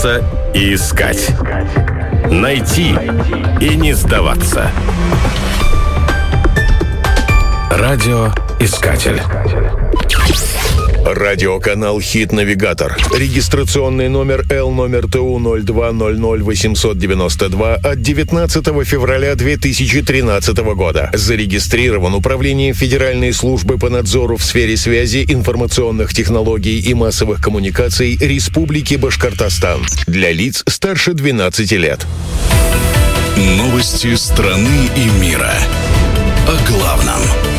Бояться и искать. Найти и не сдаваться. Радиоискатель. Радиоканал «Хит-навигатор». Регистрационный номер L-номер ТУ-02-00-892 от 19 февраля 2013 года. Зарегистрирован Управлением Федеральной службы по надзору в сфере связи, информационных технологий и массовых коммуникаций Республики Башкортостан. Для лиц старше 12 лет. Новости страны и мира. О главном.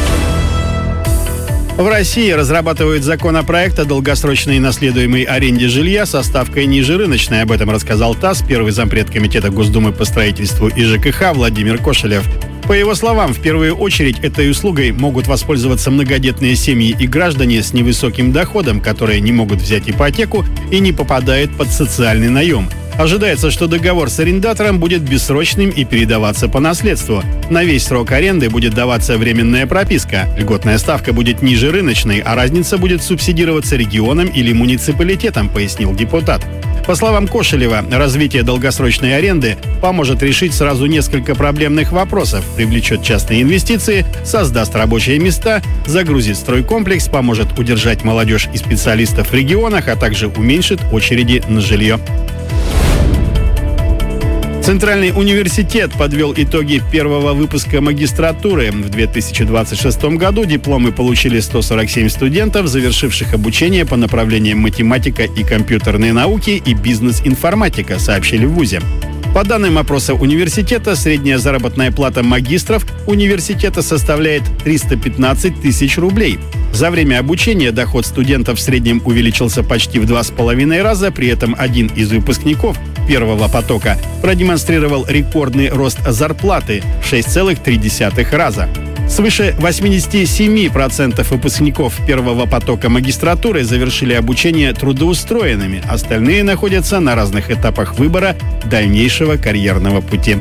В России разрабатывают законопроект о долгосрочной наследуемой аренде жилья со ставкой ниже рыночной. Об этом рассказал ТАСС первый зампред Комитета Госдумы по строительству и ЖКХ Владимир Кошелев. По его словам, в первую очередь этой услугой могут воспользоваться многодетные семьи и граждане с невысоким доходом, которые не могут взять ипотеку и не попадают под социальный наем. Ожидается, что договор с арендатором будет бессрочным и передаваться по наследству. На весь срок аренды будет даваться временная прописка. Льготная ставка будет ниже рыночной, а разница будет субсидироваться регионом или муниципалитетом, пояснил депутат. По словам Кошелева, развитие долгосрочной аренды поможет решить сразу несколько проблемных вопросов, привлечет частные инвестиции, создаст рабочие места, загрузит стройкомплекс, поможет удержать молодежь и специалистов в регионах, а также уменьшит очереди на жилье. Центральный университет подвел итоги первого выпуска магистратуры. В 2026 году дипломы получили 147 студентов, завершивших обучение по направлениям математика и компьютерные науки и бизнес-информатика, сообщили в ВУЗе. По данным опроса университета, средняя заработная плата магистров университета составляет 315 тысяч рублей. За время обучения доход студентов в среднем увеличился почти в 2,5 раза, при этом один из выпускников первого потока продемонстрировал рекордный рост зарплаты в 6,3 раза. Свыше 87% выпускников первого потока магистратуры завершили обучение трудоустроенными, остальные находятся на разных этапах выбора дальнейшего карьерного пути.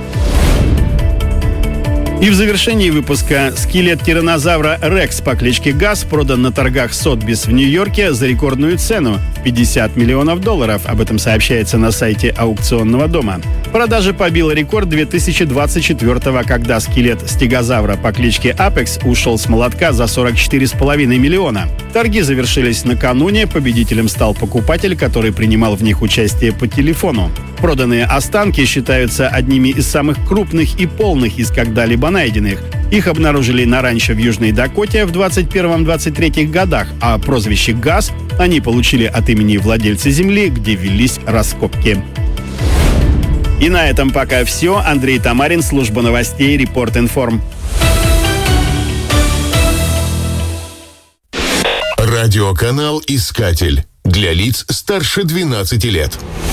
И в завершении выпуска скелет тираннозавра Рекс по кличке Газ продан на торгах Сотбис в Нью-Йорке за рекордную цену – $50 миллионов. Об этом сообщается на сайте аукционного дома. Продажа побила рекорд 2024-го, когда скелет стегозавра по кличке Апекс ушел с молотка за $44,5 миллиона. Торги завершились накануне. Победителем стал покупатель, который принимал в них участие по телефону. Проданные останки считаются одними из самых крупных и полных из когда-либо найденных. Их обнаружили на ранчо в Южной Дакоте в 21-23 годах, а прозвище «Газ» они получили от имени владельца земли, где велись раскопки. И на этом пока все. Андрей Тамарин, служба новостей «Репорт-Информ». Радиоканал «Искатель» для лиц старше 12 лет.